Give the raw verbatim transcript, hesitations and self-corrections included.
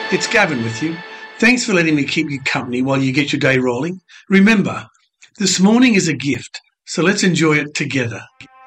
It's Gavin with you. Thanks for letting me keep you company while you get your day rolling. Remember, this morning is a gift, so let's enjoy it together.